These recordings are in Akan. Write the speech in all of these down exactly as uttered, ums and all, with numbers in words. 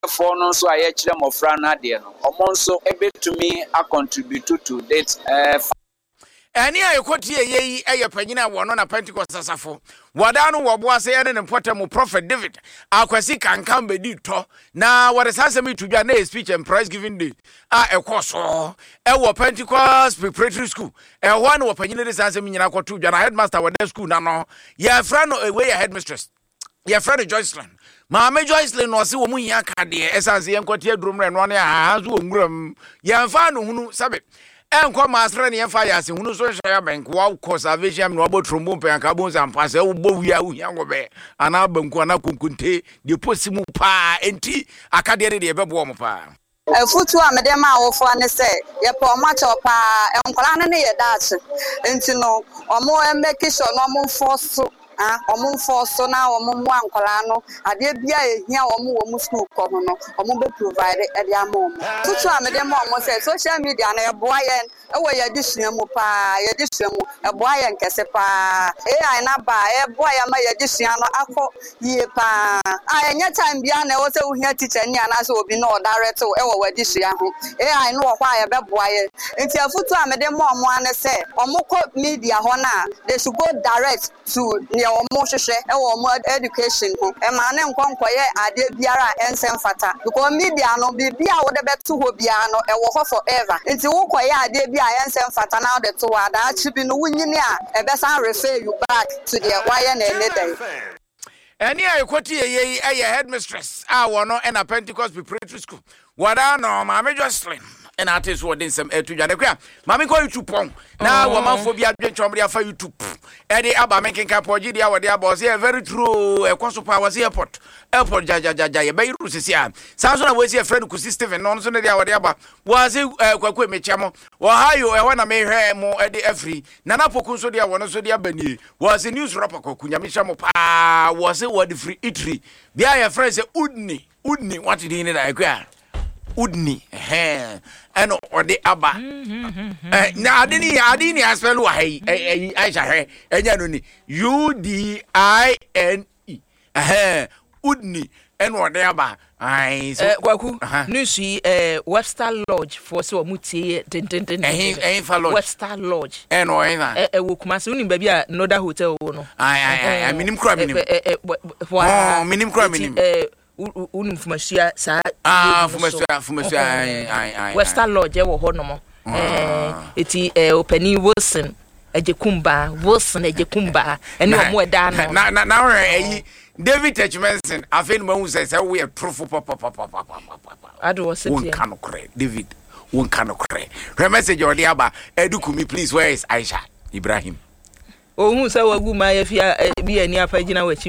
for no so I actually more frana dear no omonso ebe to me a contribute to that uh Any I quote ye a penina one on a Pentecost asafo. Wadano wabwase and important Prophet David. Akwasi can come be to. Now what is asking me to be a speech and prize giving day. Ah, a course or a Pentecost preparatory school. A one of penina is asking me to Jana headmaster with the school now. Ya friend away a headmistress. Your friend Joycelyn. Mamma Joycelyn was a woman yakadi as as the unquoted room and one has room. Ya fan who sabit. And come as friend and fires in who so share bank, wow, conservation, no about from Bumpe and Cabos and Pass, oh, Bovia, young bear, and Album Quana Kunkunte, the Pussimu Pa, and tea, Academy, the Baboma Pa. A foot one, Madame, or for an essay, your poor much of Pa, and Colana, that's and to know, or more and make it so normal force. Ah, omo for so now omo mo ankwala no ade bia ehia omo wo mu school ko no omo be provide e dia mom tutu amede mo omo say social media na e boa yen e wo ye disua mu pa ye disua mu e boa yen kese pa e ai na ba e boa ya ma ye disua no akọ yie pa ah enya time bia na wo say wo hia teacher ni ana so obi no direct e wo wa disua ho e ai no wo kwa ye be boa yen enti afutu amede mo omo ane say omo ko media ho na they should go direct to omo hwehwe e wo mo education ho e ma ne nkonkoye ade biara ensem fata because media no bibia wo de beto ho bia no e wo ho forever nti wo koye ade bia ensem fata na de to ada chibi no wunyini a e be san refer you back to the wire na enedai. Any I quote ye a headmistress ah wono and a Pentecost preparatory school wada no Mamma Joycelyn and artists were in some air to Janaka. Mammy call you to pong. Now, woman for be a great chomria for you to Eddie Abba making capogia, what their boss here, very true. A cost of powers airport. Airport Jaja Jaja, Beirut is here. Samson was your friend who system and nonsense of the Abba was it Quaque Mechamo, or how you I want to make her more Eddie Effrey. Nana Pocuso, dear one of the Abeni was a news rapper, Kunyamishamo Pa was it what the free eatery. The other friends say, Udni, Udni, what did he need? I agree. Udni, eh, and or the Abba. Now, I didn't, I didn't ask well why I shall hear, and Yanuni, U D I N E, eh, Udni, and what the Abba. I say, Waku, Nusi, eh, Webster Lodge for so muti, din din din, eh, follow Webster Lodge, and or either, eh, Wukumasuni, baby, another hotel. I, I, I, minim crab, minim, oh, minim crab, minim, eh. Unum fumasia sa ah fumasia fumasia ai ai Western Lodge e wo ho no mo eh eti eh Openi Wilson ejekumba Wilson ejekumba ene o mo da no na na na eh David Techmenson afin ma hu say say we trufo papa papa papa ado wo se won kan okre David won kan okre re message odi aba edukumi please where is Aisha Ibrahim o hu say wagu ma ya fia bi ani afagina wachi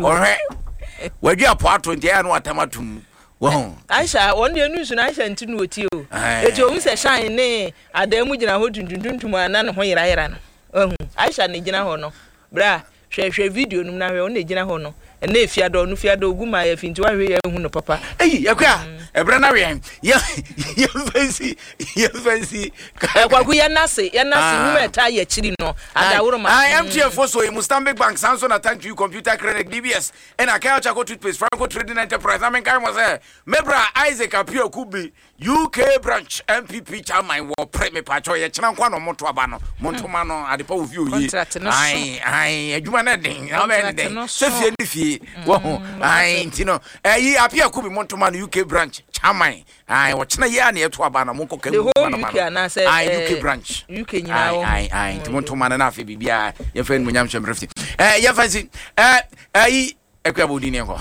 Wadi a part twenty and what amatum. Wow. Aisha, one day news and Aisha and Tinu with you. It's always a shine, nay, at the Mujina Hotin to my nan when I ran. Oh, Aisha Nijina Hono. Bra, share video, no, only Jina Hono. And if you don't, if you don't go my if into a papa. Hey, Yaka, a Branarian. Yeah, you fancy, you fancy. We are Nasi, and Nasi, you tire chilino. I am here for so you must stand bank, Samson, thank you, computer credit, D B S, and a couch I go to place, Franco Trading Enterprise. I mean, I was there. Mebra Isaac Apio Kubi, U K branch, M P P, Chamai, war, Preme Pacho, Chanquano, Montuabano, Montomano, at the power view. I, I, you are nothing. How many days? Wow, I you know, eh, appear could be Montoman U K branch, Chamai. I watch na yani to Abana Monco. The whole U K and I say, I U K branch, U K, I, I, I, Montoman and Afi, Bia, your friend William Chemrefty. Eh, yeah, fancy, eh, eh, Equabudinio.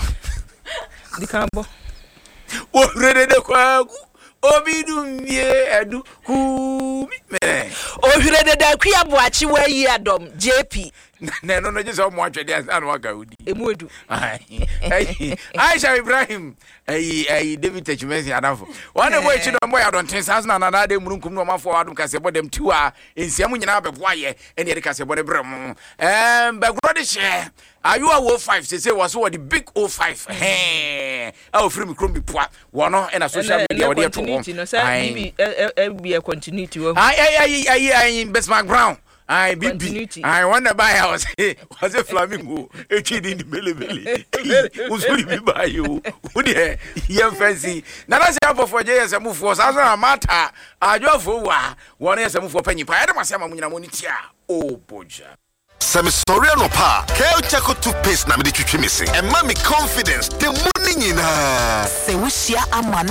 The campo. Oh, ready the quag. Obidum ye adu ku me. Oh, ready the Quiabuachi where ye adom, J P. No, no, no, just how much I did and what I would. Emudu. Aisha Ibrahim, a David Techmenson Adafo. One of which you don't wear on ten thousand and another Munkum no for Adam Casabo them two are in Siamuina Wire and the Casabo Brum. Um, but what share? Are you a O five? They say was what the big O five. Hey, oh, from Crumby Poit, one and a social media. What do you I be a continuity. I, I, I, I, Best Mark Brown. I bibi. I wonder buy house. Was a flamingo. A kid in the belly belly. Who's going to be by you? Would you? Young fancy. Now that's the for J S. I move for Sazan Mata. I drove for one year. I move for Penny Pie. I don't want to monitor. Oh, Boja. Sami sorry no pa. Kale Chaco toothpaste na me de twetwe missing. And mommy confidence. The morning in her. Se wushia ama